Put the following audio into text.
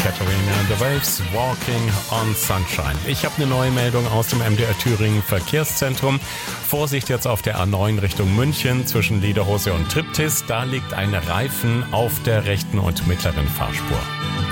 Katharina The Waves, Walking on Sunshine. Ich habe eine neue Meldung aus dem MDR Thüringen Verkehrszentrum. Vorsicht jetzt auf der A9 Richtung München zwischen Lederhose und Triptis. Da liegt ein Reifen auf der rechten und mittleren Fahrspur.